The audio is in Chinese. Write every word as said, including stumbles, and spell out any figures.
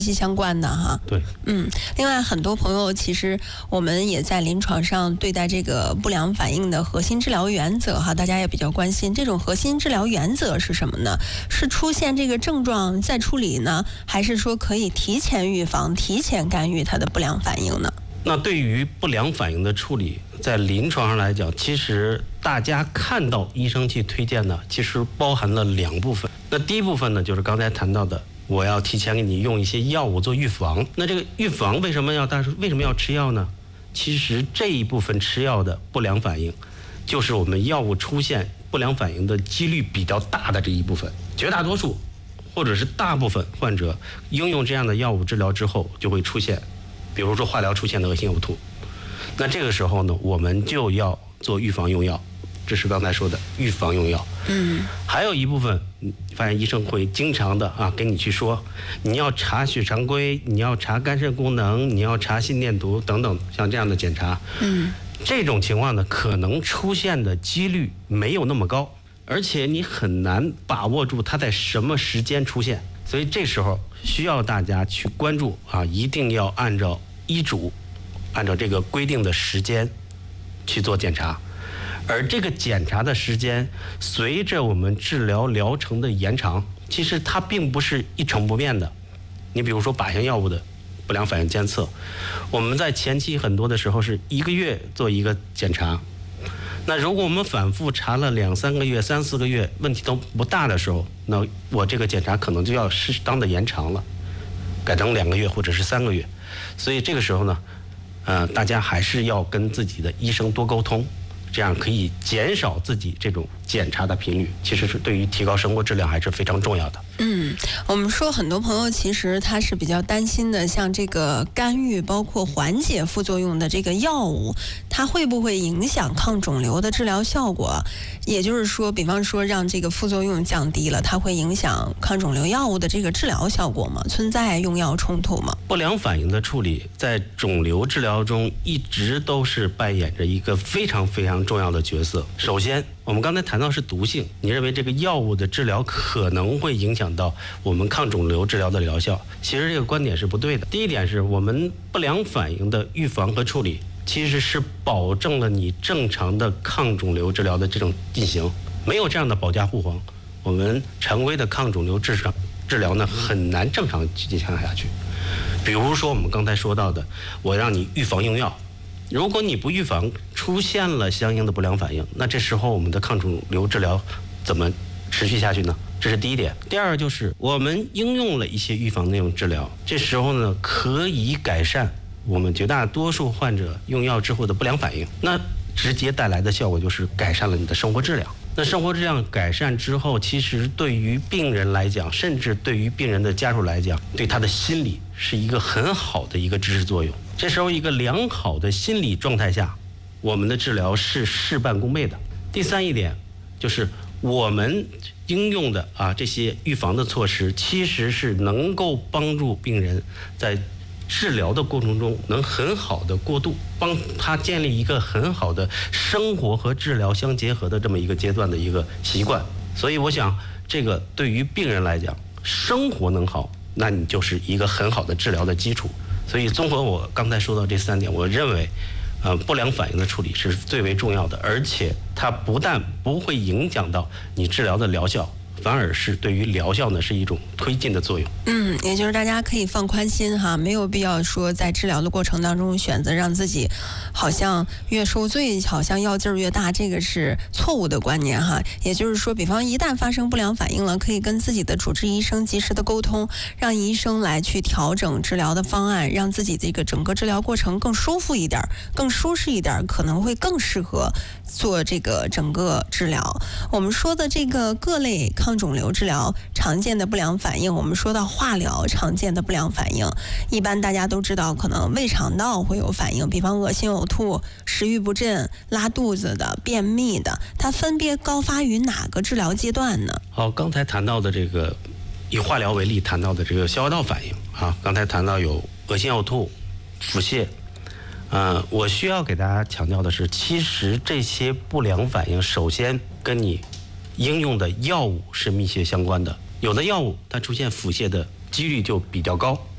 息相关的哈。 对， 嗯，另外很多朋友其实我们也在临床上对待这个不良反应的核心治疗原则哈，大家也比较关心这种核心治疗原则是什么呢？是出现这个症状再处理呢，还是说可以提前预防、提前干预它的不良反应呢？ 那对于不良反应的处理，在临床上来讲，其实大家看到医生去推荐呢，其实包含了两部分。那第一部分呢，就是刚才谈到的，我要提前给你用一些药物做预防。那这个预防为什么要大为什么要吃药呢？其实这一部分吃药的不良反应，就是我们药物出现不良反应的几率比较大的这一部分。绝大多数或者是大部分患者应用这样的药物治疗之后，就会出现，比如说化疗出现的恶心呕吐。那这个时候呢，我们就要做预防用药，这是刚才说的预防用药。 嗯， 还有一部分，发现医生会经常的啊跟你去说，你要查血常规，你要查肝肾功能，你要查心电图等等，像这样的检查。 嗯， 这种情况呢，可能出现的几率没有那么高，而且你很难把握住它在什么时间出现，所以这时候需要大家去关注啊，一定要按照医嘱，按照这个规定的时间去做检查。而这个检查的时间，随着我们治疗疗程的延长，其实它并不是一成不变的。你比如说靶向药物的不良反应监测，我们在前期很多的时候是一个月做一个检查，那如果我们反复查了两三个月、三四个月，问题都不大的时候，那我这个检查可能就要适当的延长了，改成两个月或者是三个月。所以这个时候呢，呃，大家还是要跟自己的医生多沟通。这样可以减少自己这种检查的频率，其实是对于提高生活质量还是非常重要的。 嗯，我们说很多朋友其实他是比较担心的，像这个干预包括缓解副作用的这个药物，它会不会影响抗肿瘤的治疗效果？也就是说，比方说让这个副作用降低了，它会影响抗肿瘤药物的这个治疗效果吗？存在用药冲突吗？ 不良反应的处理在肿瘤治疗中一直都是扮演着一个非常非常重要的角色。首先，我们刚才谈到是毒性，你认为这个药物的治疗可能会影响到我们抗肿瘤治疗的疗效，其实这个观点是不对的。第一点是我们不良反应的预防和处理，其实是保证了你正常的抗肿瘤治疗的这种进行，没有这样的保驾护航，我们常规的抗肿瘤治疗治疗呢很难正常进行下去。比如说我们刚才说到的，我让你预防用药，如果你不预防，出现了相应的不良反应，那这时候我们的抗肿瘤治疗怎么持续下去呢？这是第一点。第二就是我们应用了一些预防内容治疗，这时候呢可以改善我们绝大多数患者用药之后的不良反应，那直接带来的效果就是改善了你的生活质量。那生活质量改善之后，其实对于病人来讲，甚至对于病人的家属来讲，对他的心理是一个很好的一个支持作用。这时候一个良好的心理状态下，我们的治疗是事半功倍的。第三一点就是我们应用的啊这些预防的措施，其实是能够帮助病人在治疗的过程中能很好的过渡，帮他建立一个很好的生活和治疗相结合的这么一个阶段的一个习惯。所以我想这个对于病人来讲，生活能好，那你就是一个很好的治疗的基础。所以综合我刚才说到这三点，我认为呃，不良反应的处理是最为重要的，而且它不但不会影响到你治疗的疗效，反而是对于疗效呢是一种推进的作用。 嗯，也就是大家可以放宽心哈，没有必要说在治疗的过程当中选择让自己好像越受罪，好像药劲儿越大，这个是错误的观念哈。也就是说，比方一旦发生不良反应了，可以跟自己的主治医生及时的沟通，让医生来去调整治疗的方案，让自己这个整个治疗过程更舒服一点，更舒适一点，可能会更适合做这个整个治疗。我们说的这个各类抗肿瘤治疗常见的不良反应，我们说到化疗常见的不良反应，一般大家都知道可能胃肠道会有反应，比方恶心呕吐、食欲不振、拉肚子的、便秘的，它分别高发于哪个治疗阶段呢？ 好，刚才谈到的这个以化疗为例谈到的这个消化道反应啊，刚才谈到有恶心呕吐、腹泻，呃，我需要给大家强调的是，其实这些不良反应首先跟你应用的药物是密切相关的，有的药物它出现腹泻的几率就比较高，